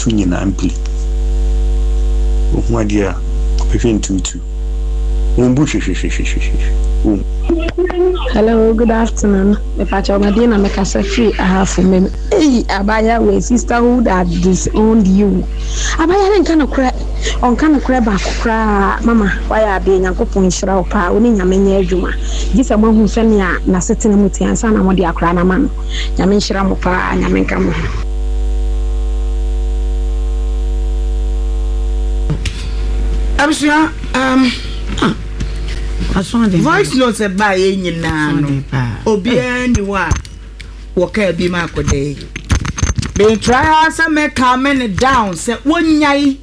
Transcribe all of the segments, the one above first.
nyina ampli ohun ade a opehwe ntutu ombu Hello, good afternoon. Me pacha Madina me kasa free ahafu me. Hey, abaya we sisterhood that disowned you. Abaya len kana kura on kana kura ba kura mama why be nyankopon hira opa oni nyame nya adwuma. Gisa mo hu se ne na setena mutiansa na mo de akura na ma no. Nyame hira mo pa nyame nka mo. Absia voice notes by nyina no obia ni wa woka bi ma akode be try some calming down say wonyai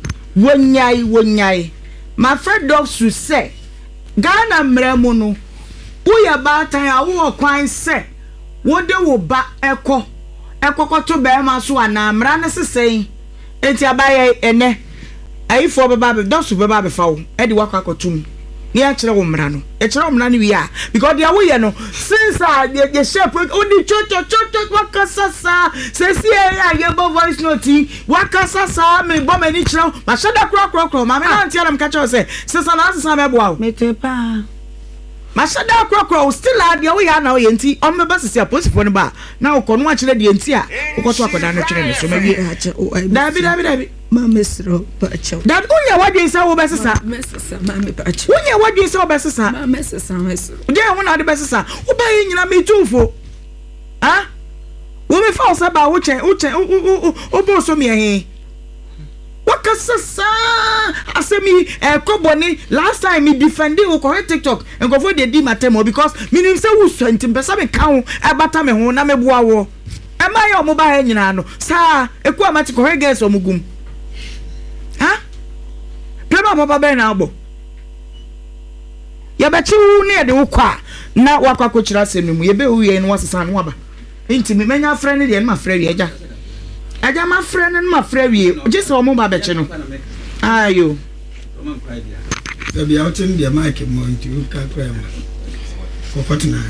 my friend dogs to say Ghana mremu no wo ya ba tan a wo kwan say wo de wo ba ekokoto be ma so ana mra ne sesen enti abaye ene ayifo baba be dogs baba be fawo e di wakakotum ni a kire wo mra no e kire wo mra no wi a because dia wo ye no since the shape odi chocho wakasasa se si ya ye bo voice note wakasasa me bo mani kire ma shada kro ma me na ntia na mka kire se since na asesa me bo a metepa ma shada kro still a dia wo ya na wo ye nti o me ba sisi aposifo no ba na wo kono a kire de nti a wo koto akoda no kire ne so ma wi dabi Mama sro pacho. That unya wadwe sa wo besesa. Mesesa mama pacho. Unya wadwe sa wo besesa. Mama mesesa meso. Uje wona de besesa. Wo ba yi nyina me tumfo. Ha? Wo me fa osa ba wo chen o bo so me he. Wakasasa asemi koboni last time me defend wo ko TikTok nkofo de di matemo because minim say wo so ntim pesa me ka ho abata me ho na me boa wo. E ma ye o mo ba he nyina no. Sa eku amati ko he girls o mugum. Ha? Pema papa be na agbo. Ya bechi wu ne de wo kwa na wakwa ko kira semimu ye be wu ye no wasesa no aba. Enti me menya frɛ ne de ma frɛ wi agya. Agya ma frɛ ne ma frɛ wi. Je se o mo ba bechi no. Ayo. Da bi outin de mic mo nti ka kra ma. Ko fatna.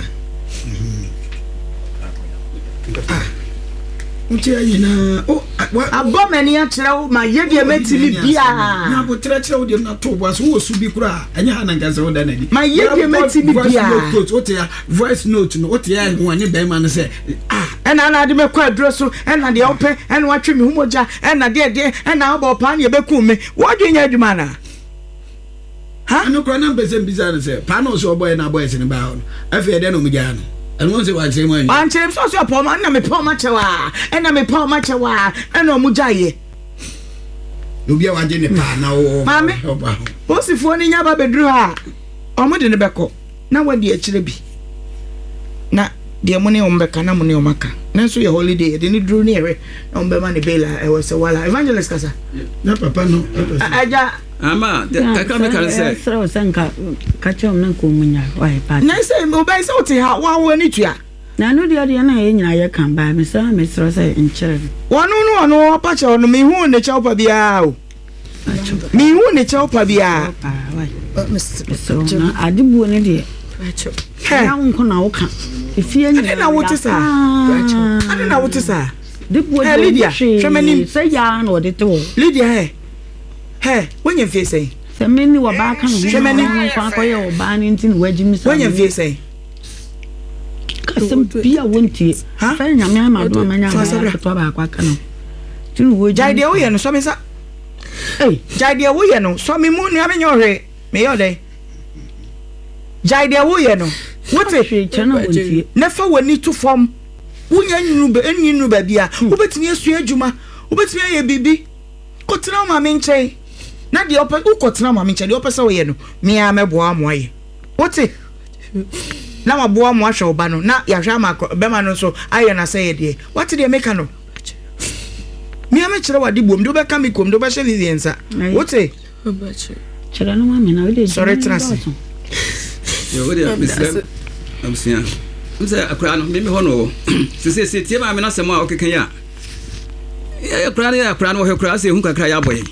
Uche yina abomani a kire wo ma ye de metimi bia na botre kire wo de na to bo so wo su bi kura anya ha na nganza wo da na di ma ye de metimi bia voice note no o te ya ho anye be ma no se ena na de me kwa adro so ena de ope ena watwe me humoja ena de ena obo pa na ye be ku me wo dwenya adwuma na ha anu kura na mbese mbiza no se pa no so boy na boy se ne ba ho afi de no mugya no and once you say man anche so so poma na me poma chewa ena me poma chewa ena omujaye obi a waje ne pa na wo mame osifo ni nya ba bedru ha omode ne beko na wadi akire bi na de mo ne ombeka na mo ne omaka na so ye holiday de ni dru ne ere na ombe ma ne bela e was wala evangelist kasa na papa no aja ama kaka me kan say sro sanka kachom na ko munya wai pa na say mo bai say oti ha wa wo ni tua na no dia na ye nyina ye kan ba me sa me sro say nkyere wonu no opa che no me hu ne che opa bia o me hu ne che opa bia wai so na adibu ne de ya nko na wo kan efie nyina na wo tisa ani na wo tisa dibu Lydia femeni say ya na wo de to Lydia Hey, when you feel say? Semeni wa ba kan no kwa ko ye o ba ni ntin wajimi sa. When you feel say? Kasem bia wontie. Fa nyame ama do manya ba to ba kwa kan. Tin wo jai de wo ye no so me sa. Eh, jai de wo ye no so me mu nu amenyo hwe. Me yo dey. Jai de wo ye no. What e hwe chana wontie. Na fa wani to form. Wonya nyinu ba bia. Wo betimi asu adwuma. Wo betimi aye bibi. Kotina ma me nche na de opa ukotina ma me nche de opa se wo ye no me a meboa mo aye wote na ma boa mo ahwe oba no na ya hwa ma be ma no so aye na se ye de wote de meka no me a me kire wade bom de obeka me kom de obehye liensa wote kire no ma me na we sorry trust yo we dey misem amsia mse akra no me ho no se tie ma me na sema okeken ya ya kra no he kra se hu kakra ya boye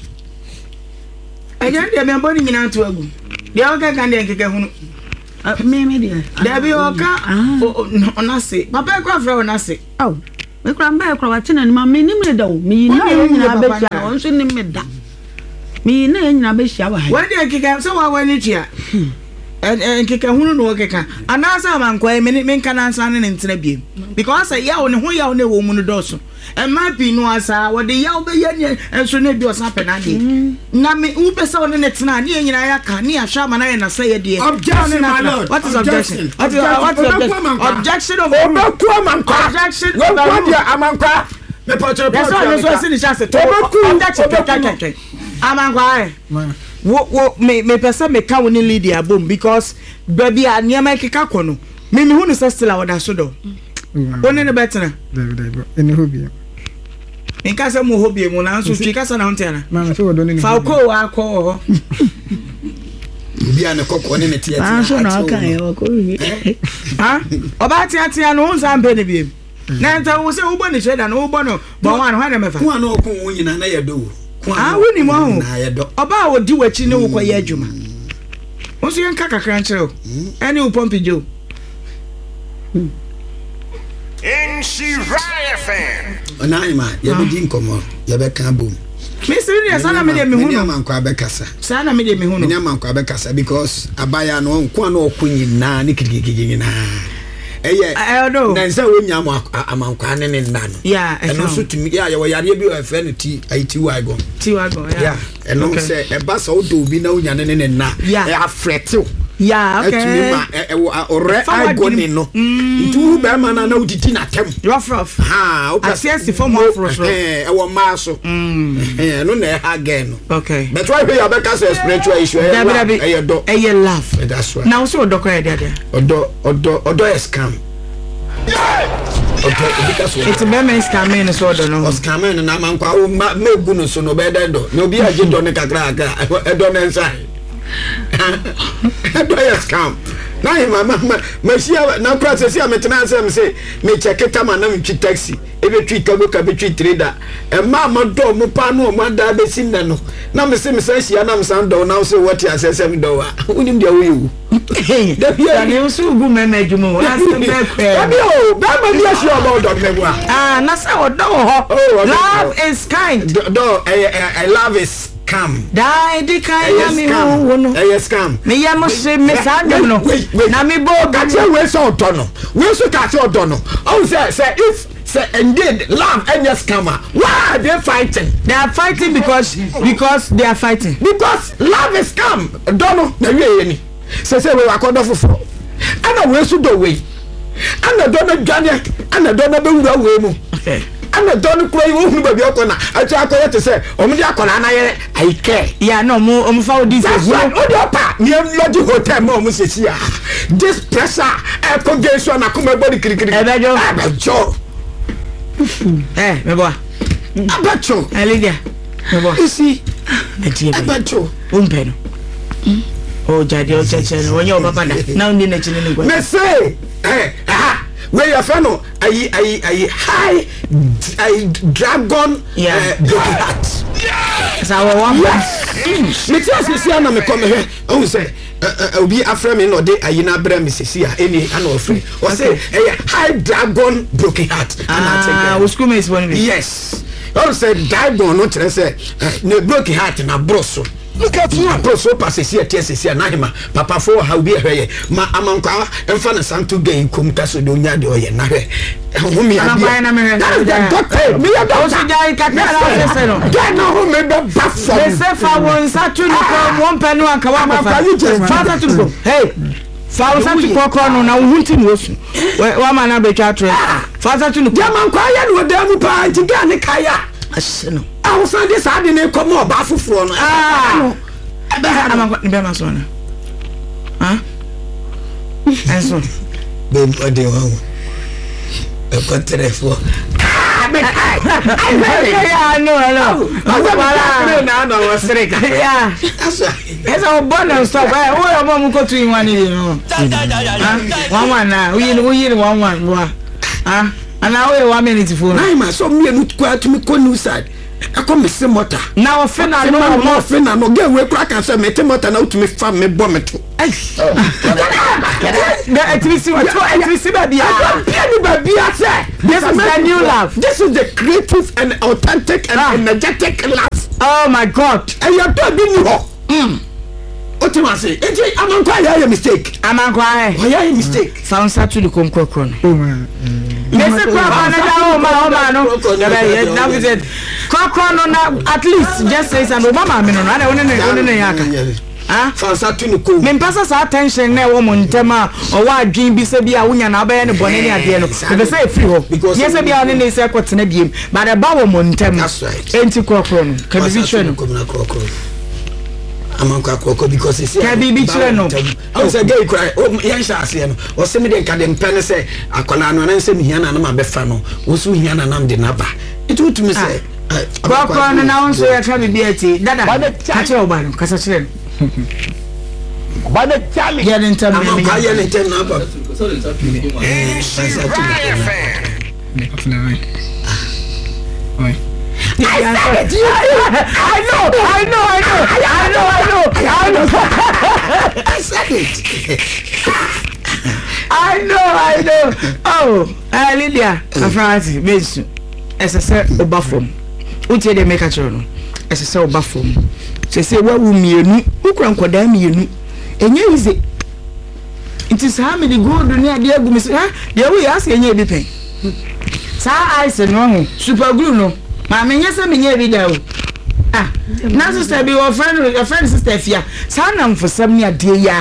ajan de me mboni nyina to agu de o ka kan de nkeke hunu me dia de bi o ka onase papa kwa fra onase me kura mba kura wate na ma me nim ne da o me na nyina be hia won so nim me da me na nyina be hia wa ha when dey kika so wa wani tia kika hunu no kika anasa amankwa me nka na ansa ne ntena biem because ya wo ne ho ya wo ne wo mu no doso e ma pi no asa wo de ya wo be ya ne enso ne bi osa penade na me wo pesa wo ne tena ne nyina ya ka ne ahwa ma na ye na say ye de objection my lord what is objection what is objection of obeku amankwa objection wo dia amankwa me pocho that's why so see the chance to objection amankwa wo me pesa me ka woni Lydia bom because baby aniama keka kono me hu no still awada so do woni ne betena ene hobie en ka se mo hobie mo na so twi ka sa na hontena mama so wodo ne fa ko wa ko ho bia ne kokko ne tie tie so na aka e wa ko ha oba tia no unsa mpe ne biem na nta wo se wo bo ne sheda no wo bo no bo wan ho na mefa ko na okun wo nyina na yedo woni mo ho oba wo di wachi ne wo koye adwuma onso yen kaka kakra nkyereo ene wo pompi jo Nshiraya fan onaima ye be di nkomo ye be kan bom me siri ya sana me de me hu no amankwa be kasa sana me de me hu no me amankwa be kasa because abaya no nko na okunyi na ne kirikiriki na I don't know. Na nsa wo nya amankwa ne nna no. Yeah, eno so tumi ya ye wo yare bi o fe no ti wagon. Ti wagon, yeah. Yeah, eno se e ba so do bi na onya ne nna. E afretew. Yeah, okay. Etumi ma ore agoni no. Itu be ma na uditi na tem. Rough. Ha, o asiesi form of rough. E wo ma so. No na e ha again no. Okay. But why we abeka say spiritual issue e do. E laugh. That's right. Now so odo kwa dia. Odo e scam. Okay, because it's a man scamming so do no. Scamming na mankwa o megu no so no be do. No bi aje do ne kakra e do ne nsai. Do ya scam. Na mama machia na process ya metena say me say me check it am na me twi taxi. E be twi kabo ka be twi trader. E ma do mo pa no mo da be sin na no. Na me say me say hia na me san do na say what ya say me do wa. Unim dia we wu. Da ni so gu me adwumo. Na say me kwe. Abi o, ba ma dia sure about dog me wa. Na say odo ho. Love is kind. Do I love is scam. Dai di kind me hu no. Scam. Me ya mo se me sa dum no. Na me bo ka che we so odo no. We so ka che odo no. Oh say if indeed love and your scammer, why are they fighting? They are fighting because they are fighting. Because love is scam. Don't know na we any. Say we akodo fofo. Ana we so do we. Ana don't know dwane, ana don't know be wura we mu. Okay. Ana don't know kro you hu ba bi okona. Acha akoye te say omo di akola na ye I care. Yeah, no mo fa this is what o di opa. Me lodge hotel mo sesi a. This pressure e congregation na kuma body kirikiri. Ebejo. Me boy. Abacho. Lydia. Me boy. You see? Abacho. Umpe no. Oh, jadi o cheche no onye papa da. Na ndi na chine ngwa. Me say, where your friend I high dragon broken heart. Sa wo one. Me tell say na me come here. Oh say obi afra me no de ayina bra me sisi a any ana ofre. O say high dragon broken heart. We school mates one. Yes. O say dragon no tell say na broken heart na broso. Look at you. Proso pasesi atesi na hima papa fo how be here ma amankwa emfa na santo gain kum kaso do nya de oye na hwe ho mi abia na me me ya do so jai kakra na se no ga na ho me be bafo me se fa won sa tu ni ko won pe no anka wa ma fa ta tu ko hey fa won sa tu ko no na wo hunti ni osu wa ma na be twa tro fa ta tu ni ko amankwa ya no da mu pa ti ga ne kaya aseno I was on this side in a come up bafu from I'm going to be huh? And so, babe, what do you want? A country for I know. I was straight. Yeah, that's our bonus stuff. Where am I going to in 1 year? 1 now. We 1 huh? And now we 1 minute for. I'm so me and quite to me con side. akọ me se motor na ofena no mo ofena no ge we kura kan say me te motor na utumi fa me bɔ me to the activity ba bia say this is the new love. This is the creative and authentic and energetic love. Oh my God. And you don't be new. Otima say, "Eji amankwa ya mistake." Amankwa ya mistake. Sound to the konkrokron. Yes, now we said, Kokron at least just say some mama me no na one yaka. Fansa to no ko. Me pasa sa attention na wo montema o wa adwen bi se bia wonya na obaye ne bone ne ade no. Be say free ho. Yes bia one ne say kwotena biem. But aba wo montem. That's right. Enti kokron. Ka bi twa no. Amanka kwoko because it's ka bi twa no. I say gay cry. O yan sha ase no. O se me de ka de mpene say akola no na nse me hia na na ma be fa no. Wo so hia na nam de na ba. It would me say kokron na won so ya ka bi ati. Dada. Ka che oba no. Kasa chere. Bada Charlie. Yeah, then tell me. I'm not going to tell you. I know. Oh, Lydia, Francis, Benson. As I said, Obafom. What did they make a journal? As I said, Obafom. Say what will me who can condemn you? And you is it is how many good near the agumi say, yeah, we ask any everything. Sa I said no, super glue no. Mammy, yes, I mean every day. Ah, now sister be your friend sister Fia. Sanam for some year, dear.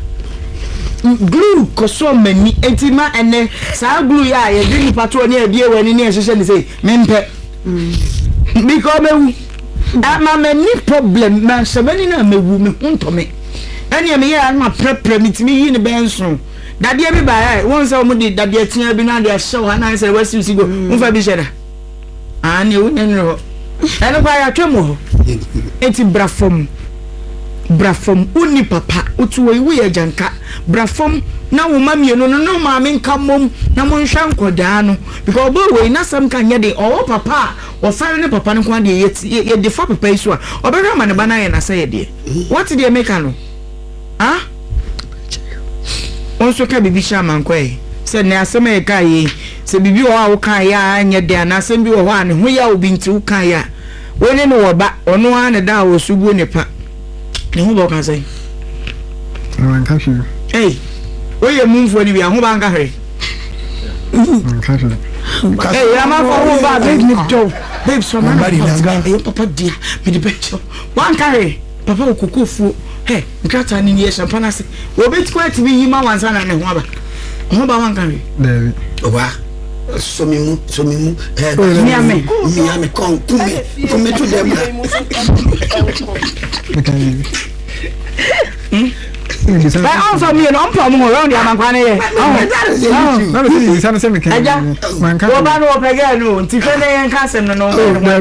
Glue cause so many intima and then sa glue ya, you drink patrol near dear when in here, she say, Mempe. Because ama many problem man so many na me wu me hunto me anya me ya na prepare mitimi yi ne benso dade bi ba won say omo de dade tia bi na de show ha na say wasi usigo mfa bi sheda ani wo nyen ro eno kwa ya twemo enti brafom uni papa utu wo ya janka brafom na wo mamie no no ma me nka mom na mo nhwa nkodaa no because bo we na sam kan ye de o papa o fare ne papa no kwa de ye de fa papa isu a obehwa ma ne bana ye na say ye de what dey make no ah onso ka bibi sha man kwa e se ne asem e ka ye se bibi o a wo kan ya anya de na asem bi wo ho a ne ho ya obi nti wo kan ya woni ne wo ba ono a ne da wo subu ne pa ne ho ba kan say wan ka hwe hey oye mumfo ni bia ho ba nka hwe ka hwe hey ama for ho ba baby job babe so man hey papa dia me de becho wan ka hwe papa okukufu hey nkrata ni ye champagne ase wo bet quite bi yima wansa na ne ho ba wan ka hwe David oba somimu miame kon kume to dem but also me no problem around the amankwane ye na be say say me kan man ka wo ba no pege no nti fe ne yen ka sem no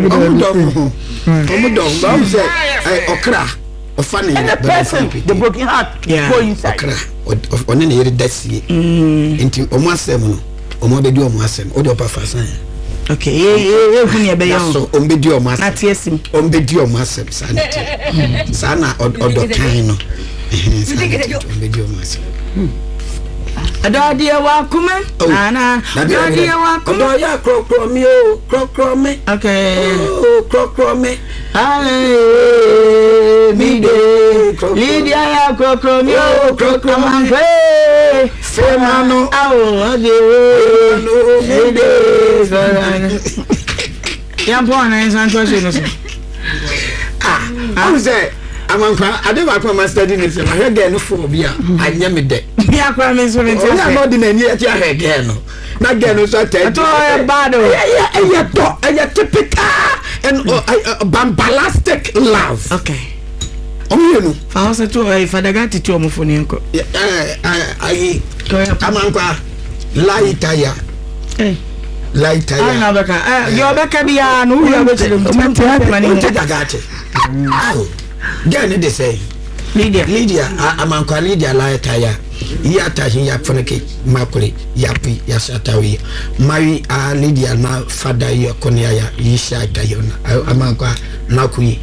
omudo ba say okra ofane the person the broken heart go inside okra one ne yere dasie nti omo asem no omo be di omo asem o de opa fasan okay ye huni e be yo so ombe di omo asem atiesim ombe di omo asem sana odo kan no ombe di omo asem adadi wa kuma ana adadi wa kuma odo ya krokro mi o krokro me okay krokro me ale mi de Lydia ya krokro mi o krokro man fe femano awo ade ede yampo na nsanto se no so I say amankwa ade ba kwa master di ne se ma hege no fo bi a anya me de bi akwa me so me ti na no di na ni ati hege no na ge no so te to e bad ya typical and bombastic love okay omyenu fa o se to e fadagati to mo fo ni nko ai amankwa laitaya laitaya ana baka yo baka biya no wi abechele mante dagate gen ne de say Lydia amankwa Lydia la taya ya tahin ya foneke makure ya pi ya satawi mari Lydia na fada yo konia ya yisha dayona amankwa nakui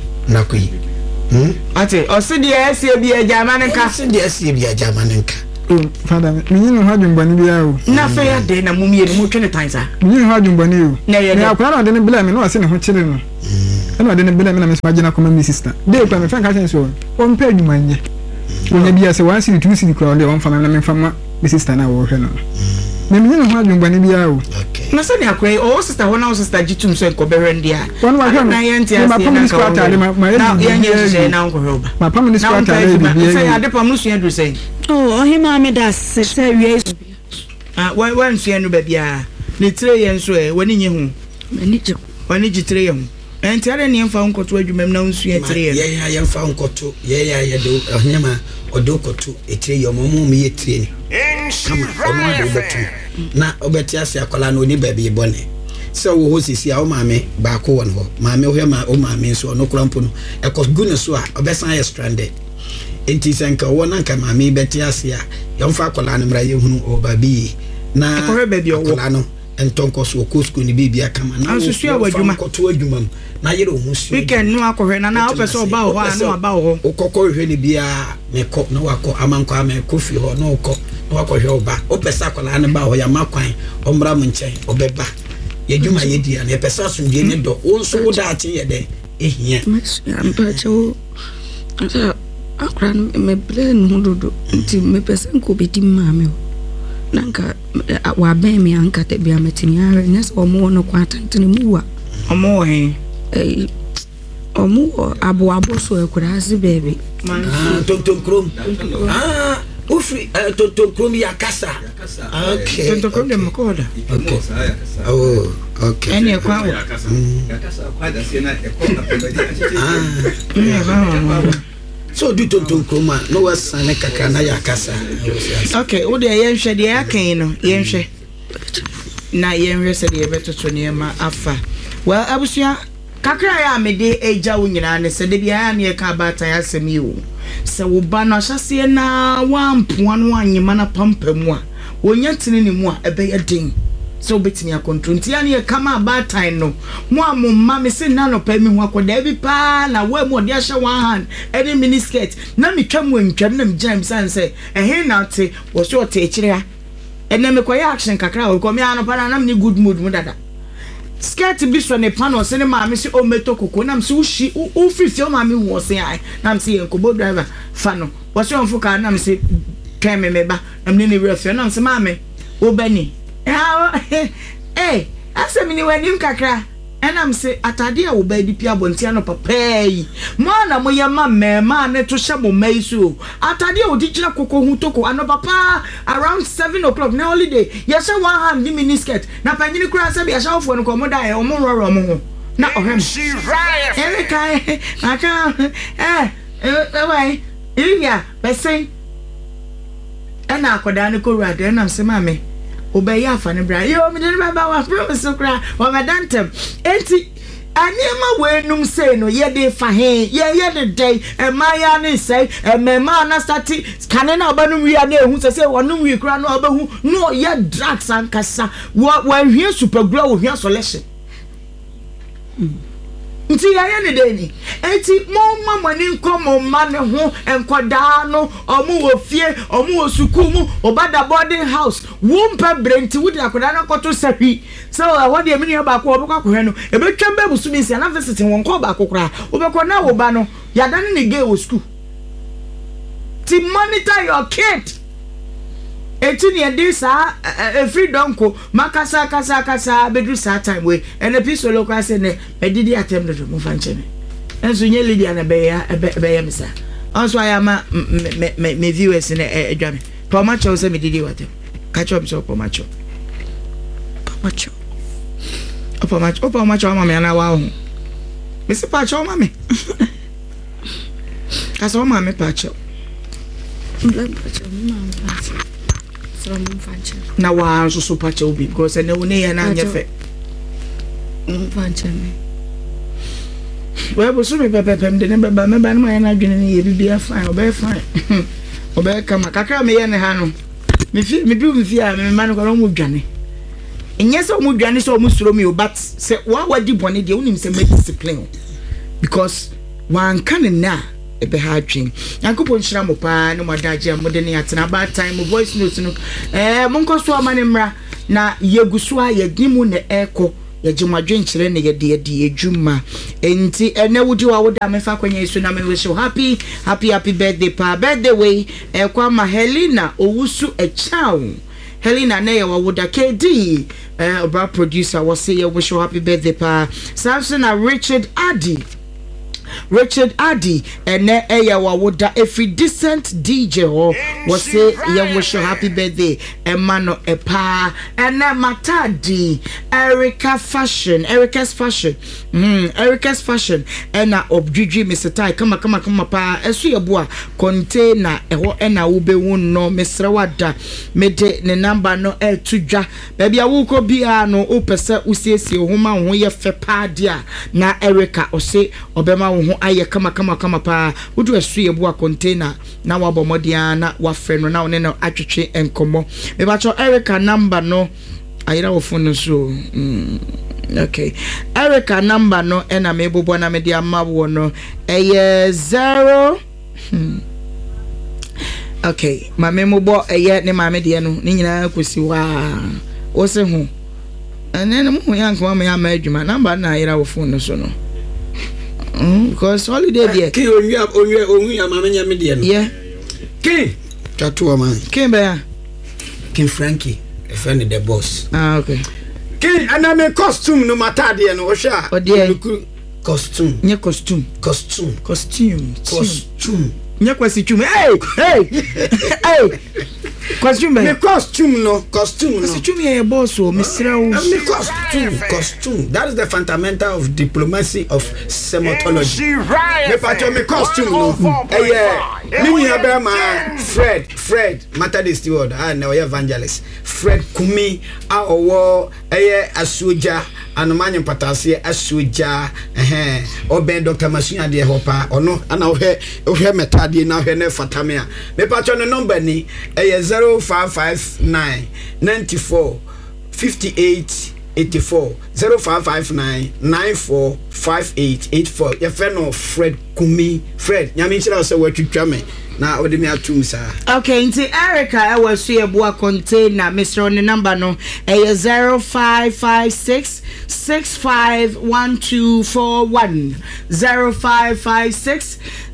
ate osidi ese bi ajamanenka osidi ese bi ajamanenka fada minyi no hadwumbani bia o na fe ya de na mumie no twene tanza minyi no hadwumbani o na akwa na de ne bela me no ase ne ho kire no na de ne bela me na me so agina koma mi sister dey kwa me fan ka sense o on pa adwuma nye wonya bia se 1 city 2 city kwa de on fa na me fama mi sister na wo hwe no na minyi no hadwumbani bia o na se ne akwa o sister ho na o sister jitum so enko behwe ndia won wa hwe na yenti ase na squat ale ma yenye na onko roba ma pam ni squat ale bi say ade pam no sua du say ohima me da se wie wan sua no ba bia ne tire yen so wani nye hu wani jitire yen enti ade ne mfa nkoto adwumam na nsua tire yen ya mfa nkoto ya do ohima odo koto etire yen mo me tire ni kama ono ade betu na obeti ase akola na oni ba bi bone so wo hosisi a o maame ba ko won ho maame ho ma o maame so no krampo no ekos gune so a obesan ya stranded enti senka wona nka maame beti ase a yomfa akola na mra yehunu o ba bi na akola ba bi owo no entonko so kosku ni bibia kama na asusua wadwuma koto adwuma na yere omusu weekend no akohwe na opese oba ho a no aba ho okokọ hwe ni bia meko na wakọ amanko ame kofi ho na okọ na wakọ hwe oba opese akola na ba ho ya makwan omra mu nchen obeba yedwuma yedi na opese asundie ne do onso woda ati ye de ehia ampacho ata akra me blend hududu nti me pese nko bedi mame nanka wa ben mi anka te bia metini are nyes omo no kwa tantene muwa omo he omo abo so ekurasi baby tonton krom ufri tonton krom ya kasa okay tonton krom de makoda okay oh okay ene kwa ya kasa kwa da sena ekona so do tonton kroma no wasane kakra na ya kasa okay wo de yenhwe de akan no yenhwe na yenhwe se de betoto ne ma afa well abusua kakra ya mede eja wo nyina ne se de bia na ye ka bata ya semi wo se wo ba no ahyase na wampoa no anyima na pampamu a wonya tene ne mu a ebe ye den so betini akontrol ntia ne kama batan no mo amomma me se na no pa mi ho akoda bi pa na wa mu de ahye one hand any mini skirt na mi twam wantwam na mi jam san say ehe na te wo so te ekire ha ene me koya action kakra wo ko mi ano pa na me good mood mu dada skirt bi so ne pa no se ne ma me se o meto koko na me se ushi u fifi o ma me wo se ai na me se enkobo driver fa no wo so onfo ka na me se twem me ba na me ne refio na me se ma me wo bani asemini wanim kakra enam se atade a wo ba di pia bontia no papa yi mo na mo yema mema ne to hye mo mai so atade a wo di kira kokko hu toko ano papa around 7 o'clock na holiday ya she one hand di mini skirt na panyini kura se bia shawfo no ko mo da e o mo roro mo ho na ohem ene kai aka wai iya besen ana akoda ne ko ruade enam se mame obey afa ne bra yo me de baba wa promise kra wa madantem enti anema wenum say no ye de fa he ye de day e maya ne say e mema na stati kane na obanum wi na ehu say wonum wi kra na obahu no ye drugs ankasa wa hwie super glow hwie solution nti ya ne de ni enti mo mama ni nkomo ma ne ho enkoda no omu wo fie omu wo suku mu obada boarding house wumpa brenti wudi akoda na koto sahi so what dey mini ba ko obekwa ko he no ebetwa ba busu bi si na visiting won ko ba kokora obekwa na wo ba no ya dan ne ge wo school to monitor your kid etini edi sa freedom ko makasa kasa bedru sa time we and the piece local say ne edidi atem do mo fanche me enso nye Lydia na be ya me sa also I am me viewers ne edwa me pomacho say me didi watem catch up so pomacho mama me na wa ho me se pacho mama me kaso mama pacho na wa so so pacha obi because ene woni ya na anyefe mfanche me Well, was so me pepper the number by my man and be a fine, obey fine. Obey come a cacao me and Hano. Me do fear me man go on with Johnny. And yes, almost Johnny so almost Romeo, but say, what do you want the only say discipline? Because one can now. Ebe ha dream yankopo nhyira mo pa no madaje modeni atena about time voice note no monko so amanimra na yeguso a yedimu ne eko yegimadwe nkyere ne yede edwuma enti ene wudi wa woda mefa kwanya isu na me wish you happy birthday pa birthday way kwa ma Helena owusu echaw Helena na yewa woda KD obra producer was say wish you happy birthday pa Samson na Richard Addy and eya wa woda every decent DJ ho was say ya wish you happy birthday emano epa and matadi Erica's fashion and objuji Mr. Tai come pa esu yeboa container eho na ube won no mesrewada mede ne number no tudwa baby awuko bia no opese usiesie homa ho ye fepa dia na Erica ose obema ho aye kama pa wodu asu yeboa container na wabomodia na wa friend na one no atwetwe enkomo me ba cho Erica number no ayira wo phone so okay Erica number no ena me bobo na me dia mawo no 0 okay ma me mobo ne ma me dia no ni nyina kosi wa wo se ho ene mo yanko ma ya ma adwuma number na ayira wo phone so no because holiday there ki onwi amamenya me de no yeah ki tatu man ki be ya King Frankie a friend the boss okay ki aname costume no matade no wo sha costume nye costume nye costume hey costume no costume ya boss o misra o costume that is the fundamental of diplomacy of sematology me pato me costume no mimi abema Fred matade steward na we evangelist Fred Kumi a owo asuja anomanyo patase asuja oben Dr. Masunya de hopa ono ana ohwe metade na ohwe ne fatamia me pato no number ni 0559 94 58 84 0559 94 5884 your friend of Fred Kumi Fred nyame nchira se watwitwa me na odi me atum sa okay nti Erica I was here boa container Mr. on the number no 0556 651241 0556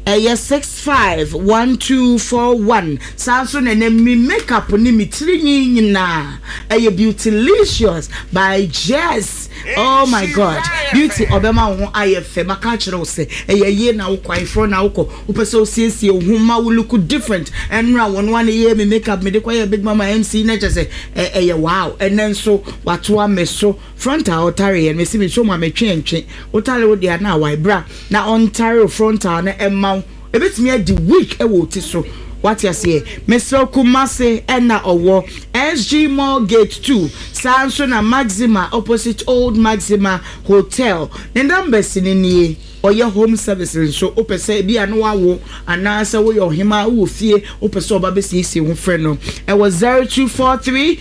651241 Samson and me makeup ni mi trini nyina Beautylicious by Jess. Oh my God, beauty obema ho ayefe maka kire wo se ye na wo kwai fro na wo ko upese osiesie wo ma wo look different enra won one ye me makeup me de kwa big mama MC na je say wow and then so wato ameso frontal otare and me see me show ma me twentwe otare wo dia na wai bra na ontare frontal na emma ebetimi adi week ewo ti so what you say Mr. Kumase ena owo SG Mall Gate 2 Samson na Maxima opposite Old Maxima Hotel the numbers ni or your home services so opese bi anu awo anasa wo your hima wo fie opese oba be si wo friend no it was 0243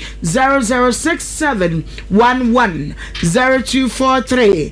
006711 0243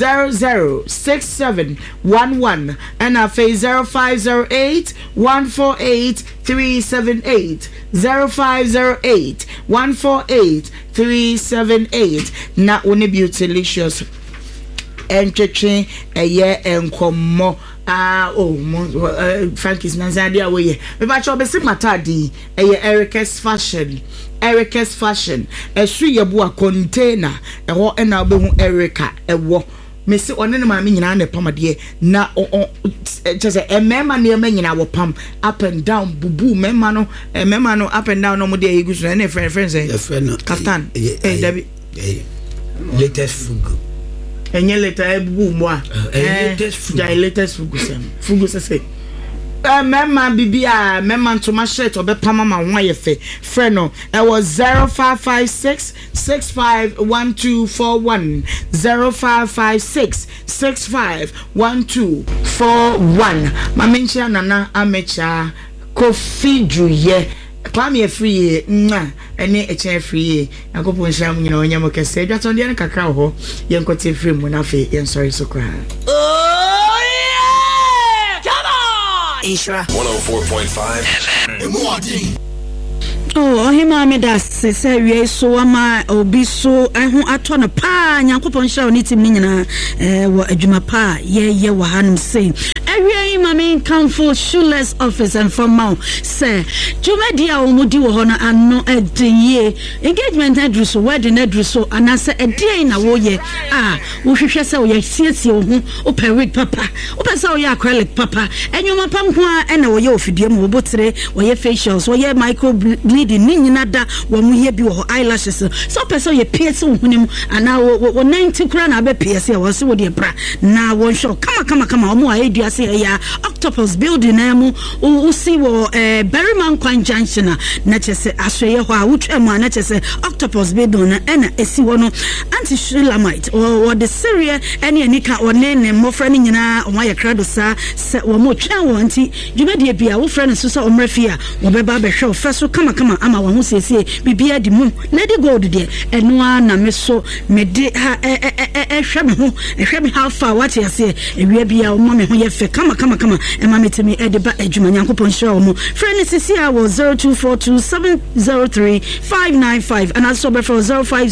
006711 and a face 0508 148 378 0508 148 378 na one Beautylicious entwetwe enkomo Frankie's Nanzadi away me ba cho be simatadi Erica's fashion esu yebo a container eho na obehu Erica ewo me se one ne ma me nyina na pamade na just emema ne ma nyina wo pam up and down bubu memma no up and down no mo de igusu na friend say kaftan David latest fugu enye leta ebu mwa latest fugu say Memma Bibia, Memma to my shirt or Bepama Wayefe, Freno. It was 0556 651241 0556 651241. Mamencha Nana Amecha Kofi Juye. Kwame free ene eche free akopon sham nyina onyam kese dwato de ne kakra ho yenkote free mu na fe yen sorry so kra. Oh yeah! Come on! Isra 104.5 FM. Oh, hima me da se wie so ama obi so ehu ato no pa nyankopon hira oni tim ni nyina wo adwuma pa ye wo hanum sei awie ma me Camfo Shoeless office and from Mount say jumadi a omudi wo ho no ano edie engagement adru so wedding adru so anase edie na wo ye wo hwehwe se wo ye siesie wo ho o period papa o pesa wo ye acrylic papa enwuma pam ho a na wo ye ofidie mu wo botre wo ye facials wo ye micro bleeding ni nyina da wo mu ye bi wo eyelashes so pesa ye pierce wo hunim ana wo 90 kura na be pierce wo se wo de bra na wo show kama wo mu a eduase ya Octopus building emu u si wo Berryman Kwan Junction na chese asweye ho a wutwam na chese Octopus building na ena esi wo no anti Shulamite or the Syria ene anika one ne mofra ni nyina o ya krado sa se wo mo twan wo anti dwumade bia wo fra ne so so omrafi a wo beba be hwe feso kama ama wo ho siesie bibia di mu lady gold de eno na me so me de ha hwe me how far what you say ewie bia wo me ho ye fe kama ema metemi edeba adwuma nyankopon hira wo mo friend sisi a wo 0242703595 and also be for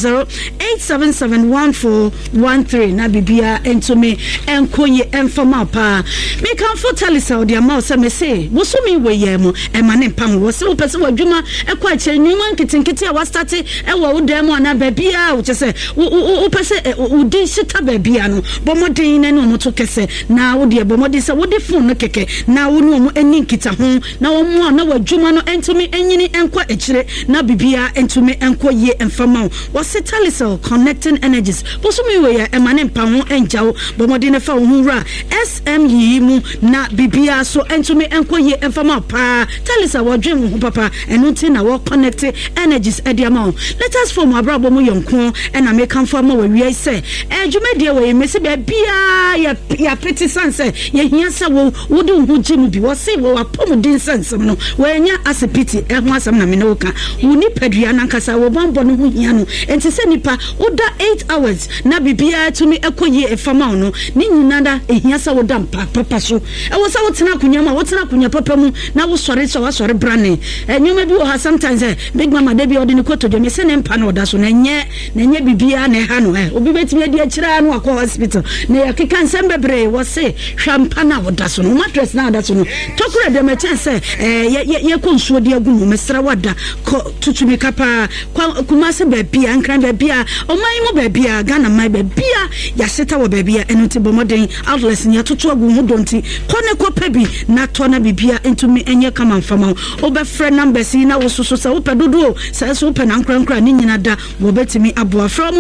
0508771413 na bibia entumi enkonye enfama pa me kan for telisa de ama se me say wo so mi we ye mo ema ne pam wo se wo pese wadwuma ekwa che nyuma nkitinkiti a wa start e wo dem ana babia wo che se wo pese wo di sita babia no bomodin na no mo to kese na wo de bomodin se wo de phone no keke na wo no mo eni nkita ho na wo mo na wadwuma no entumi enyini enkwa echire na bibia entumi enkwa ye enfama wo se telisa connecting energies wo so mi we ye ema ne pam ho enjawo bomodin na fa wo hura SME mu na bibia so entumi enkwa ye enfama pa telisa wadwem ho papa enu na wo connect energies ediama let us form abrabo mu yonko na me kan for ma we wi say dwumade we me se bia ya pretty sense ye hia se wo de hu gym bi wo se wo apom din sense no we nya asepiti ho asem na me no ka wo ni padua na nkasa wo bombo no hu hia no enti se nipa wo da 8 hours na bibia tumi ekoye efama no ni nyina da hia se wo da papa so wo se wo tena kunya ma wo tena kunya papa mu na wo sore so wa sore brane nyoma bi wo ha sometimes big mama de bi odi ni koto de me se ne mpa na oda so na nye bibia na ha no obi betimi adi akira no akọ hospital na yakeka nsem bebre wo se hwampa na oda so no mattress na oda so no tokura de me chance ye konsuo de agu mo mesra wada tutumi kapa kuma se babia nkran babia omai mo babia Ghana mai babia ya seta wo babia enuti bomoden outlets nya tutu agu ho donti kone ko pebi na to na bibia entumi enye kama mfama obefre numbers na wo so sa wo pedodo sa so pe na nkran ni nyina da wo betimi aboa from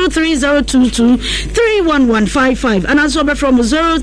0302231155 and also from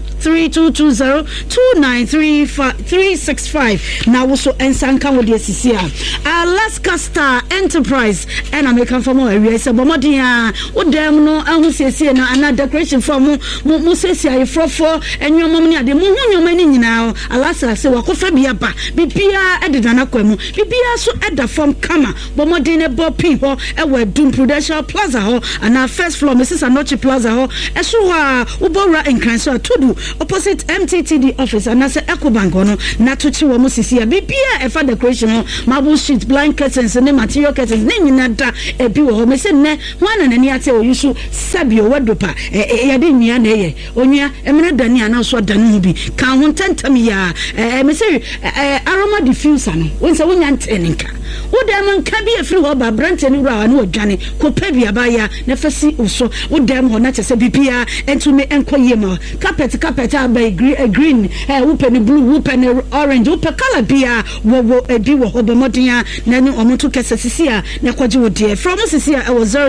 0322029335 na wo so ensanka wo de sisia Alaska Star Enterprise and American for more area se bomodin a wo dem no ahu siesie na ana decoration for mu siesie ayefrofo enwomom ni ade mu hunyoma ni nyina Alaska se wakofa bia ba bibia ededa na kwamu bibia so eda form kama bomodin ne bopi ho e we Dum Prudential Plaza ho ana first floor Mrs. Anochi Plaza ho eso ha ubora enkranso todu opposite MTTD office ana se Ecobank no na tochi wo mu sisia bibia e fa decoration ho marble sheet blind curtains ne material curtains ne nyina da ebi wo ho me se ne hwana nani ate o yusu sabio wadopa ya de nwia na ye onwia emene dani ana so dani hu bi kan ho tantam ya me se aroma diffuser no wonse wonya nteninka wo dem nka bi afiri ho ba brante ni wura na odwane ko pebia ba ya na fasi uso wo dem ho na chese bibia entumi enkoye ma carpet abai green wo pe ni blue wo pe ni orange wo pe color bia wo ebi wo ho bomodin na ni omoto kese sisia na kwaje wo de from sisia I was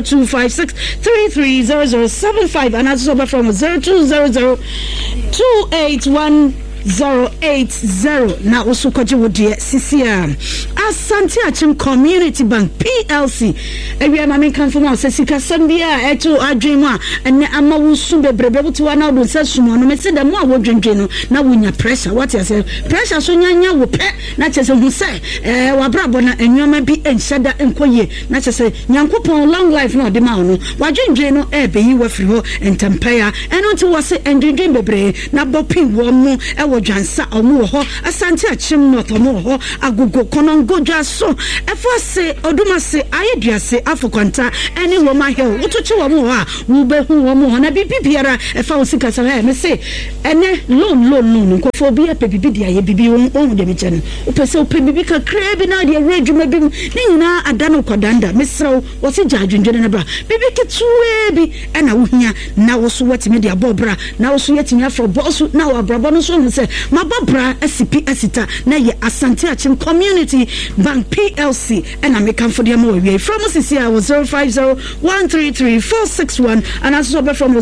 0256330075 and also from 02002811 080 na oso kwaje wodie sisia Asante Achim Community Bank PLC ewia ma menkan fo ma sika sambia eto adwenwa ene ama wusu bebrebe buti wa na odon sesumo no mese dem a wodwendwe no na wonya pressure what you say pressure so nyanya wo pe na chese hu se wabrabo na enwoma bi enhyada enkoye na chese nyankopon long life no de ma no wadwendwe no ebe yi wafiri ho entempaya eno nti wose endwendwe bebre na bopin wo mu ewo dwansa omu ho Asante Achim North omu ho agogo konongo dwaso efo se oduma se ayeduase afokwanta ene wo ma hill utochi wo mu ho a wo be hu wo mu ho na bibiara efa wo sika sa me se ene loan nkofo bi e pebibi dia ye bibi wo de me chene upese o pebibi ka krebi na de redwuma bi ni nyina adano kwadanda mesrew wo se jadwendwene na bra bibi ketuwe bi ena wo hia na wo so watime de abobra na wo so yetime afro bosu na wo abrabo no so hu se mabobra asipi asita na ye Asante Achim Community Bank PLC ena mekan for dem we from CCA 050133461 and also be from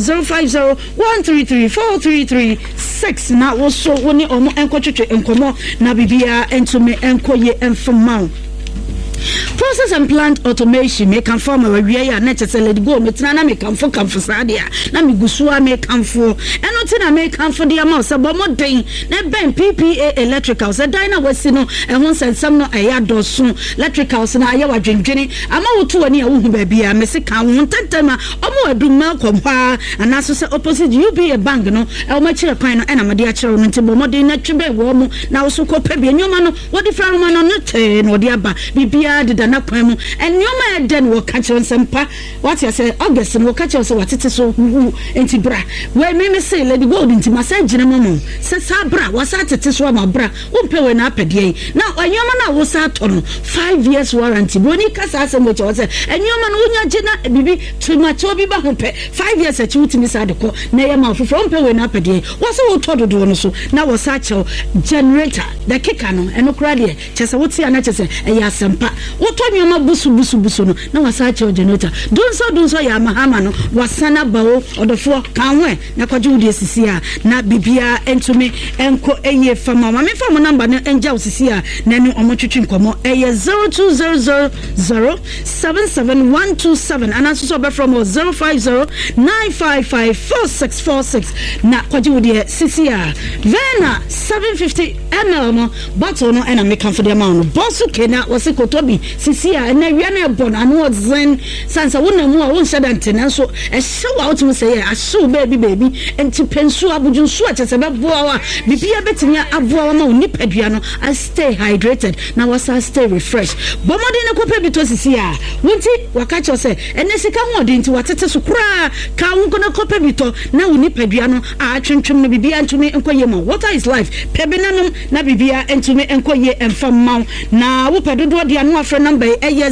05013343336 na wo so woni omo enkotwetwe enkomo na bibia entumi enkoye enfamau Process and plant automation make can form a way ya na chese let go metina na make can for sadia na me gusua make can for eno na make can for dia ma so bomoden na ben PPA electricals e dina wasi no e ho sensam no e ya doso electricals na aye wadwendwene ama woto ani a wo hu ba bia me se kan wo tantama omo aduma kwampa anaso se opposite UBA bank no e o ma kire kwan no e na made a kire no nti bomoden na twebe wo mu na wo so ko pa bia nyoma no wo di fra no no te no di aba bibia dida na kwan mu enyoma eden wo ka kire sempa what you say August no ka kire so watete so enti bra we me say Lady Gold enti massage na momo se sa bra wasa tete so ma bra wo pe we na apede na enyoma na wo sa to no 5 years warranty boni kasa asem wo che enyoma no wonya je na bibi tomato bi ba ho pe 5 years a chi wutimi sa de ko na ye ma fofo pe we na apede wasa wo to dodo no so na wo sa che generator the kicker no enokra de chese wuti ana chese eya sempa woto nyoma busu no na wasa che generator dunso ya mahama no wasana bawo odofo kanwe na kwaje wudi esisi a na bibia entumi enko eye fama ma me fama number no enja osisi a na ni omotwetwe nkomo eye 0200777127 and also be from 0509554646 na kwaje wudi esisi a Vena 750 ml no bottle no ena make am for the amount no bosu kena wase kotobi sisi a na wia na bon anu zen sansa wona mu a won sedante na so e hyewa otum say a show baby enti pensu abujun so a chese be boa bibia betinya aboa ma oni padua no I stay hydrated na wasa stay refreshed bomode ne kopa bito sisi a wonti wakacho say ene sika ho odi nti watete so kura ka wonko na kopa bito na oni padua no a twentwem no bibia ntumi enkoye ma water is life pebenanum na bibia ntumi enkoye emfamma na wo pedodo de anu afre number eye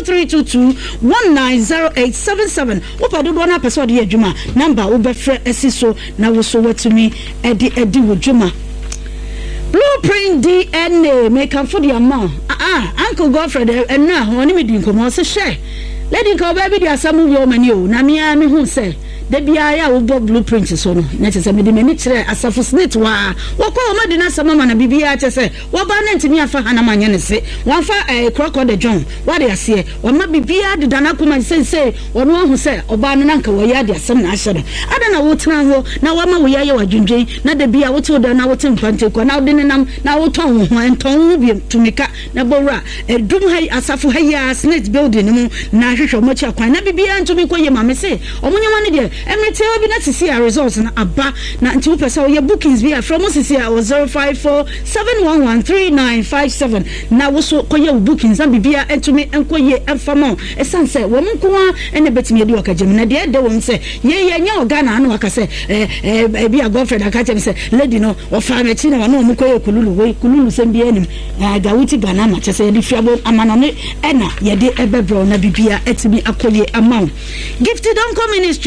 0322190877 wo pedodo na person de adwuma number wo befre esiso na wo so watumi edi wo dwuma Blueprint DNA make am for the amount Uncle Godfred na ho ni medin komo se hwe lady ko ba bi dia samu bi o mani o na me hu se de bia ya wo blueprint so no na chese me de mani kire asafo snit wa wo ko ma de na sama ma na bibia chese wo ba na ntimi afa hana manye ne se wan fa crocodile John wa de ase wo ma bibia de dana kuma sense wo no hu se oba no nanka wo ya de asem na ahye no ada na wo tena ho na wa ma wo ya ye wadwendwen na de bia wo te oda na wo te mpante ko na wo de nenam na wo ton ho enton bi tumika na bowra edum hai asafo hai ya snit building mu na hwehwe mo chi akwan na bibia ntumi ko ye ma me se omunyama ne de emrete obi na tisi a results na aba na nti wo pesa wo ye bookings bi from sisi a 0547113957 na wo so koye bookings na bibia entumi enkoye enfamo esanse wo mkoa ene betimi edi wakajem na de wo nse ye nya Ghana na wakase bi a girlfriend akache se lady no wo fa mechi na wo mkoye kululu sembi enim ga wuti Ghana ma chese edi fiabo amano ne ena ye de ebebro na bibia etimi akoye amount Gifted Uncle Ministries was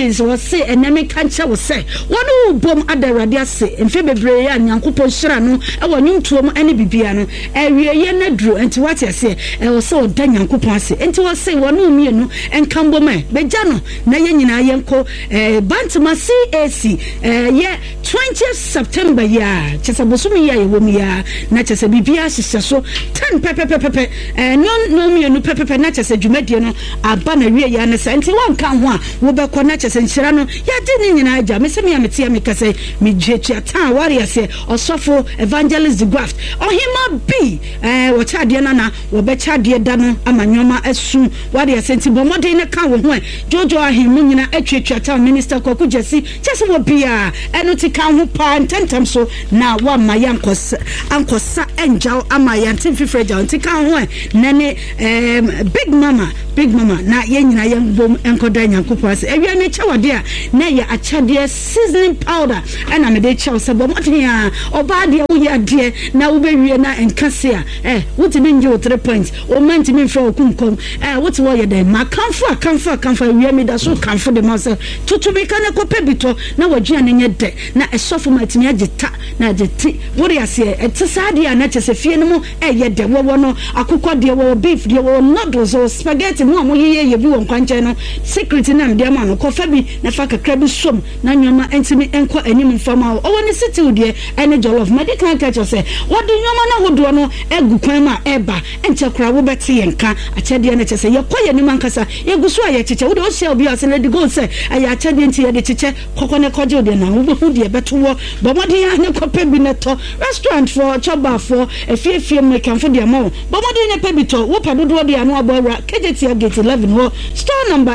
say enemy kancha wo say wonu bom adarade ase emfe bebree ya nyankopon hyira no e wo nwuntuom ane bibia no ewie ye na duro enti what ase e wo say oda nyankopon ase enti wo say wonu mienu enkambo me beja no na ye nyina ye nko Bantama CAC ye 20th September ya chesa bosumi ya ye wo mi ya na chesa bibia hyeso 10 pepepepe no mienu pepepe na chesa dwumadie no aba na wie ya na sa enti wonka ho a wo be kɔ na chesa nhyira no ya de ni nyina agya me se me ametia me kase me dwetwa ta warrior se osofo evangelist the graft ohima bi wo chade na wo be chade da no amanyoma asu warrior se enti bomode ne ka wo ho jojo ahimu nyina atwetwa ta minister Kwaku Jesse chese wo bia eno ti ka ho pa ntentam so na wa ma ankosa angel ama ya ntimfifre ja nti ka ho na ne big mama na ye nyina ye bom enkoda nyankopɔ ase ewia me chawade a na ye achade seasoning powder ana me de chaw se bom otia oba de wo ya de na wo bewie na enkase a wotimi nje wo 3 points o manti me mfra okunkom woti wo ye de ma kanfo ewia me da so kanfo de ma se tutumi kana ko pebito na wagye anenye de na esofo matimi agita na agiti wori ase etesade a na chese fie no mu ye de wo no akukɔ de wo beef de wo noodles or spaghetti mu amoyeye ye bi wo nkwanche no secret na mde ma no kofa bi na fa kakra bi som na nyoma entimi enko anim mfama o woni city de ene jollof medical catcher say wodi nyoma na hodo no egu kwan ma eba enche kra wo beti yenka achede na chese ye koye ni mankasa ye guso aye chiche wo de o share obi ase let go say aye achede nti ye de chiche kokone koje de na wo hu de beto wo bomode ya ne kopa bi neto restaurant for choba for efie make for de ma bomode ne pebito wo padodo de anu abora KJT gate 11 ho store number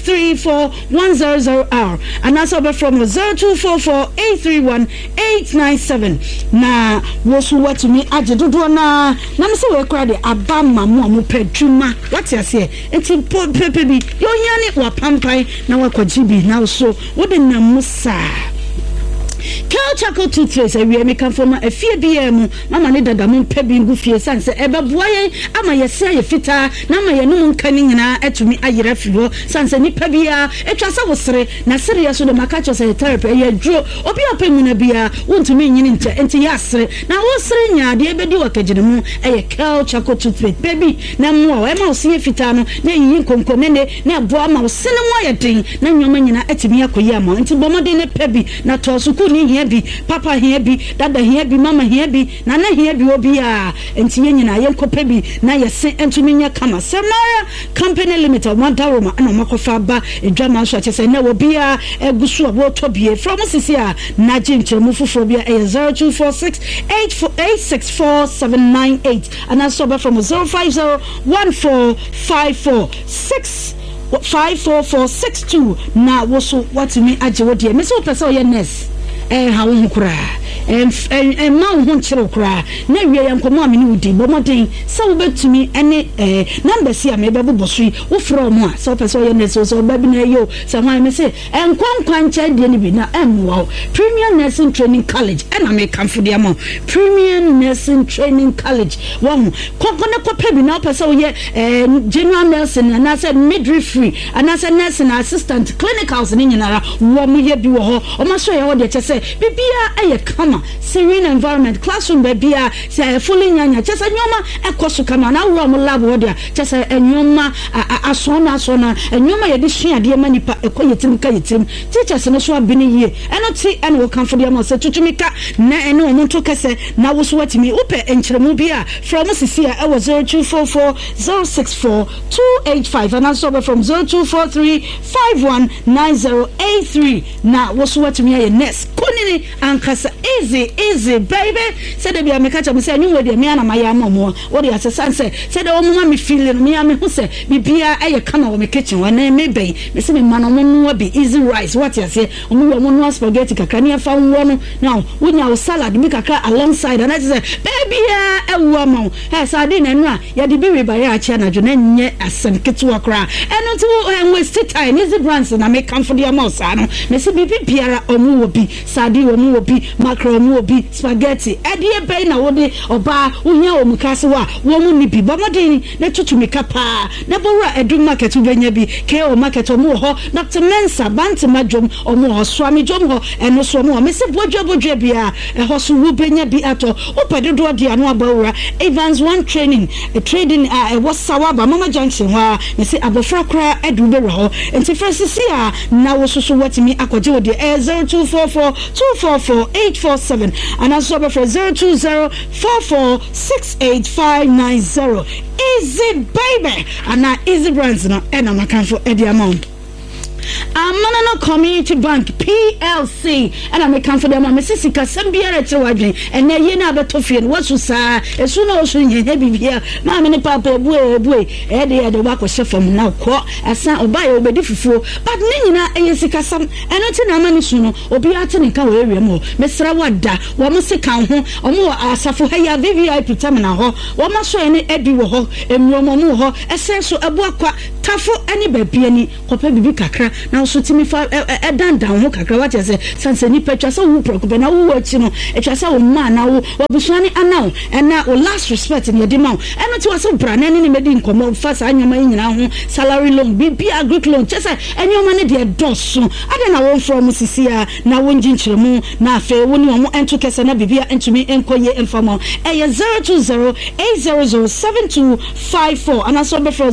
F34100R and also from 0244831897 na wo so what me ajedodo na me se we kra de abama mo pedwuma what you say enti pepe bi yo nyane wa pampai na wa kwajibi na so wo de na musa Choco toothpaste we make from a fear BM mama ne dada mun pebi ngu fie sanse ebe boye ama yese ye fita na ma ye no nkanin na etumi ayere firo sanse ni pebia etwa sa wosere na sere yeso de makacho se therapy ye dro obi opemu na bia wontumi nyini nche enti ya sere na wosere nya de ebedi wakagire mu eye Choco toothpaste baby na mo e ma osie fita no na yin konko ne na aboa ma osene mo ayedin na nyoma nyina etumi akoyi ama enti bomode ne pebi na to so ku ni hia bi papa hia bi dada hia bi mama hia bi nana hia bi obi a enti nyina ye nkopa bi na ye se entumi nya kama Samara Company Limited Madaroma na makofa ba edwama so achese na obi a egusu abo tobie from sisi a na jinchemu fufo bi a 024684864798 and also from 0501454654462 na woso watimi aje wodie me so pese o ye nurse ha wo nkura ma wo nchiro kura na wie ya nkomo amini wudi bomoden se wo betumi ene number si am ebe bobosui wo from a so person ye nurse so ba bi na yo se hwan me se enkwankwancha de ni bi na emwo Premium Nursing Training College na me kamfo de am Premium Nursing Training College wo kokone kopa bi na person wo ye general nursing na say midwifery na say nursing assistant clinicals ni nyinara wo mo ye bi wo ho o ma so ye wo de chese bibia eye kama serene environment classroom bibia say fully nyanya chese nyoma ekoso kama na wo mo lab wo de chese nyoma asona nyoma ye de hia de manipa ekoyetim kayetim teachers no so abini ye eno ti eno wo kan for de am say tutumika na eno wo to kese na wo so watimi upe enkyeremu bia from sisi a ewo 0244064285 and also from 0243519083 na wo so watimi ye next konini ankasa easy baby said they be make cha me say anyu we de me ana maya momo wo de asesan say said o mo me feeling me am hu say bibia eye kama wo me kitchen wa na me be me say me man mo no be easy rice what you say o mo no spaghetti kakra ne fa wo no now wo nya wo salad me kakra alongside and I say baby bia ewu ama sade na no a ya de bi bare a chia na jo na nye asem ketewa kra eno ti waste time easy brands na me comfort dia ma osa no me se bibi biara omu obi sade omu obi macro omu obi spaghetti ade be na wode oba unya omukase wa wo mu ni bi bomodin na tutumika pa na bowra edu market ubenya bi KO market omu ho Dr. Mensa Bantima Jom omu ho Swami Jom ho eno so omu me se bodwa bia ho so ubenya bi ato opedodo dia no abawra Evans One Training trading was Sawaba Mama Junction wa me se abofra kra edu be ho enti frasisi a na wo so watimi akoje wo de 0244 244 847 and also be 020 4468590 easy baby and na easy brands no and I'm account for Eddie amount Amanana Community Bank PLC and I'm account for them Mrs. Casambiara Chawadri and na ye na betofian what you say as soon as you heavy here mamma ne papa boy Eddie the work was from now quo as oba obedi fufu but nina eyesika sam enote na amani suno obi atene ka area mo mesra wada wo mo se kan ho omo asafo haya VVIP terminal ho wo ma so ene edi wo ho emromo mo ho eseso ebu akwa tafo eni babia ni kopa bibi kakra na so timi fa edandan ho kakra what you say sansani petwa so wo preocupe na wo achi no etwa sa wo ma na wo obusuani anaw na wo last respect ni de ma eno ti was bra na ni medi nkomo fa sa anyoma nyina ho salary loan bibi agric loan chese anyoma ne de doso ade na wo from sisia na wo njinchiremu na afa wo ni wo ento kese na bibia entumi enkoye enfamo 020800724 and also be for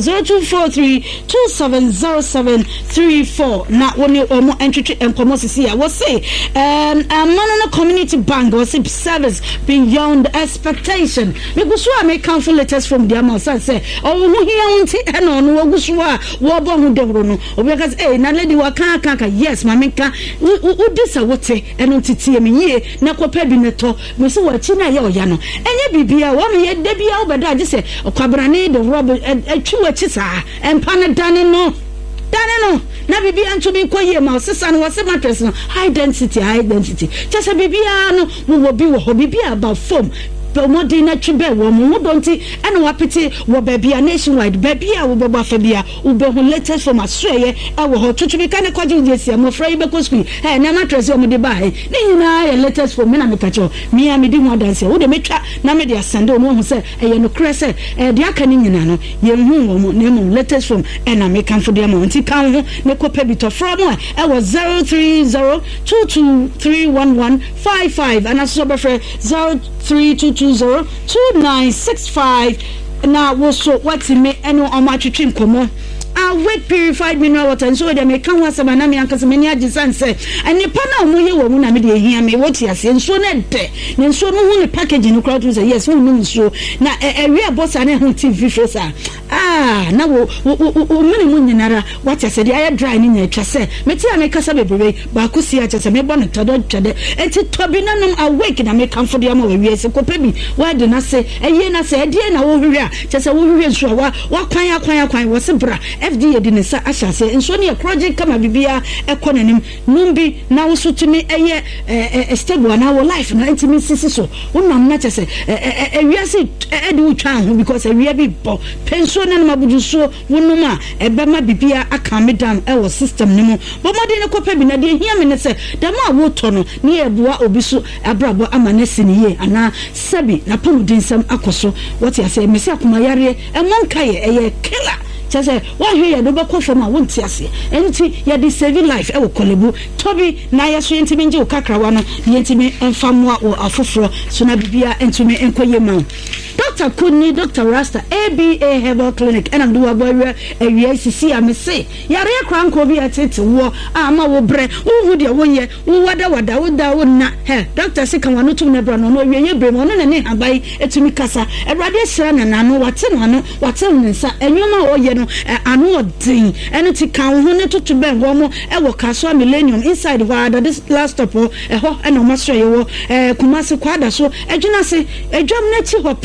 0243270734 na woni omo entry enkomo sisia wo say Amanana Community Bank was service beyond expectation because we make council letters from their mouth say oh who here unti eno no ogusu a wo bo hu dewro no obi ka say na lady wa kan yes ma menka u disa wote eno titie me yie na kopa bi neto me se wa chi na ye oya no enye bibia wo me ye da bia wo beda age se okwabrane de rob atwi wa chi sa empa na dane no na bibi antumi koye ma osesa no wose mattress no high density just bibia no wo bi wo ho bibia about foam Pomodi na chibe wo mu donti ene wapete wo babia nationwide babia wo baba fabia wo be ho latest from asreye e wo ho tutubi kan kwaje jesia mo fra ibe ko school na mattress wo de ba he ne nyina ya latest from me na mekacho me am di ho dance wo de metwa na me de asende wo ho se ye no krese de aka ni nyina no ye hu wo mo na mo latest from na me kan for de mo nti kan ho ne ko pebito from e wo 0302231155 and aso be fra 0322202965 na wo so what me eno omatwetwe nkomo wet purified mineral water and so they may come once na me ankasa me nya gisan say enipa na omo ye wo mu na me de hia me woti ase nso na de ne nso no hu ne package no crowd say yes hu no nso na area boss na hu TV face na wo mene mu nyinara what ase de aye dry ni nya twa say me ti amekasa bebrebe ba ko si ache say me bo no todo twede enti tobi na nom awake na me comfort dia ma we ase ko pebi wa de na say eye na say de na wo hwe a che say wo hwe nso wa kwan wo se bra FDA di nsa ashase nso ne project kama bibia ekonanim numbi na wo so tumi eye stable na wo life na intimi sisi so wonam na chese ewiase edi utwa ho because ewia bi bo penso na mabudu so wonuma ebema bibia akame down e wo system ni mu bo mode ne kopa bi na de hia me ne se dem a wo to no ne ebua obi so abrabo amanesi ne ye ana sabi na pomudensam akoso what you say me se akoma yare emonka ye eye killer chese wa hwe ya do be kofo ma wonti ase enti ya di save life e wo kolebu tobi na ya so enti menje okakrawa no enti emfamoa o afoforo so na bibia entumi enkoye ma Dr. Kuni, Dr. Rasta, ABA Herbal Clinic, and I'm doing a ACC. I may say, Yare Crank will be at it. War, ama wo bre, who would you win ye, who wada would not have. Dr. Sikan, to never know, you bring on and then buy it to me casa, a radiation, and I know what's in, and you know, you know, I know a thing, and it's a count to bend one more, a Castle Millennium inside where this last stop, a ho and a master, Kumasi Quada, so a genasi, a jam net hope.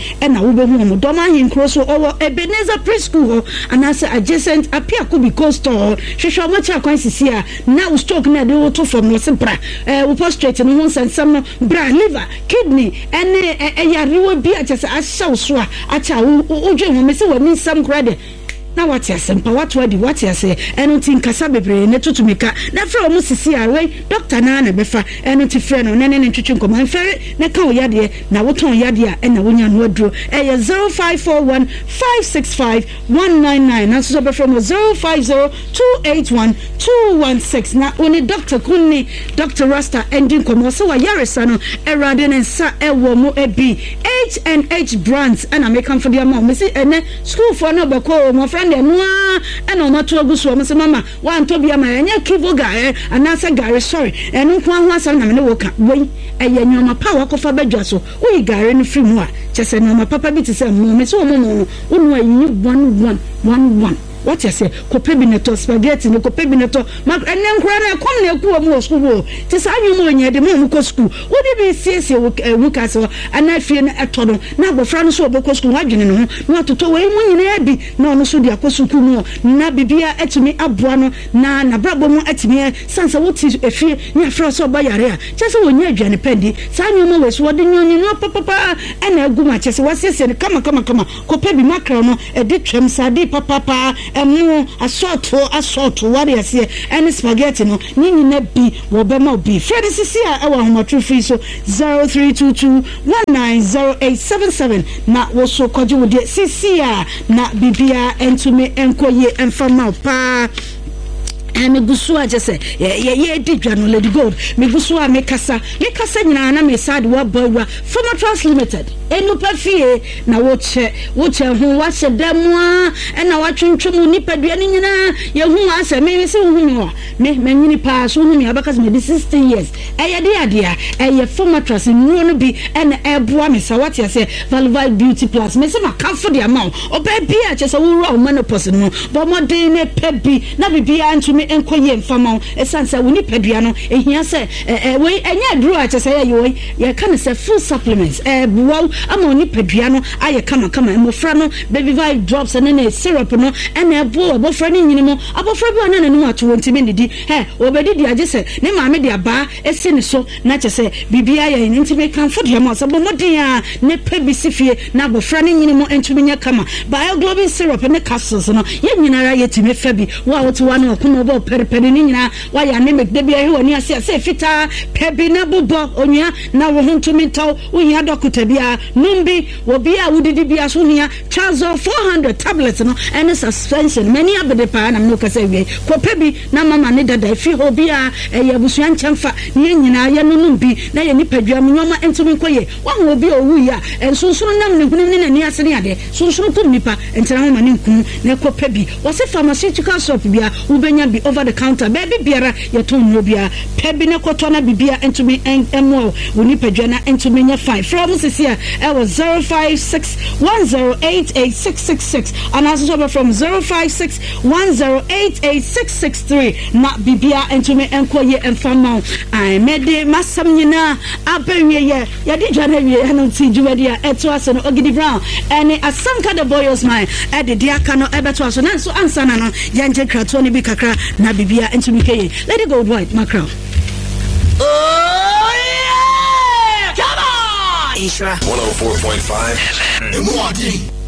ɛna wobɛhu mo dɔm ahenkro so ɔwɔ Ebenezer preschool ho anase adjacent apia ko bi coastal hwehwɛ mo kya kwan sisi a na wo stroke na de wo to from no se bra wo prostate no ho nsensam no bra liver kidney ene yarewa bi a kyese ahyew so a acha wo dwe ho me se wani nsam krade na wati asempa watu wati ase eno ti nkasa bebre ne tutumika na frɛ omo sisi a we doctor na befa eno ti frɛ no ne ntwetwe nkɔmɔ mfɛre ne ka oyade na woton yade a na wonya no aduro 0541 565 199 na so befra mo 050 281 216 na oni doctor kunni Dr. Rasta ending nkɔmɔ so wa yaresa no erade ne nsa ewo mo ebi H&H brands ana make am for their mom me see ene school for no beko mo friend dem wa ena o mato agusu o se mama wa ntobia ma enya kivo ga anasa gare sorry enu nko ho asam na me ne wo ka we eye nyoma pa wa kofa badwa so wo yi gare no free mu a chese nyoma papa bi ti se mo me se o mo no wo ayi 1111 what you say kopebi neto spaghetti no kopebi neto ene nkura na kom na eku mu school ti sa anwum onye de mu ko school wo de bi siesie wo ka so ana fie na eto no na abofra no so obeko school wadwene no na toto we mu nyina bi na ono so de akosu ku mu na bibia etumi aboa no na brabo mu etimi sansa wo ti efie nya fra so ba yare a chese wonya adwane pandi sa anwum we so de nyonyo no papa ana agu ma chese wasiesie ne kama kopebi makra no e de twem sa de papa emu assorto wari ase any spaghetti no nyinyi na bi wo be ma bi Fred sisi a ewa homatru free so 0322190877 na wo so kwaje wo de sisi a na bibia entumi enkoye enfama pa me gusu a jese ye di dwano Lady Gold me gusu a me kasa nyina na me sad wa bawa Former Trust Limited enu pa fie na wo che ho wa hye damwa na wa twentwem nipadua ni nyina ye hu ase me se hu mi me nyini pa so hu mi abakas me 16 years ye de adea ye Former Trust nwo no bi na eboa me sa what say Valvai Beauty Plus me se ma comfort the amount oba bia che se wo ro menopause no bo modern ne pebi na bibia ntumi enkoye mfama esansa wo nipadua no ehia se we enya aduru a che se ye kan se full supplements buwa ama oni padua no aye kama emofra no baby vibe drops and then syrup no and ebo abofra ni nyini mo abofra bi ana nanu ato wontimi ndidi obedi di age se ne maame di aba esi ne so na chese bibia ya ntimi kan fo de ma so bo modin a ne pebi sifie na abofra ni nyini mo entumi nya kama bioglobin syrup ne capsules no ye nyinara ye timi fa bi wa wotu wa no kono bo periperi ni nyina wa ya ne mekde bia he woni ase fita pebi na bobo onua na wo ntumi taw wo hia doctor bia numbi wo bia wudidi bia so hia chazo 400 tablets no and suspension many abede pa na no kasa wie ko pebi na mama ne dada fi ho bia ya busuan chamfa ne nyina ya no numbi na ye nipadua nyoma entumi koye wa ho bia owu ya ensunsunu nam ne hunim ne ni ase ne ade sunsunu tum nipa entira ho ma ne nkun na ko pebi wo se pharmaceutical shop bia wo benya bi over the counter baby biara ye ton no bia pebi ne ko to na bibia entumi emo wo nipadua na entumi nya fine from sisia was 0561088666 and also from 0561088663 na bibia entumi enkoye enfama I made masam nyina abewie ye di dwane wie no ti juwadi a eto aso no Ogidi Brown ene asanka the boys mine e de aka no ebeto aso na so ansa na no yanje krato ne bi kakra na bibia entumi keye Lady Gold White macro Isra 104.5 FM.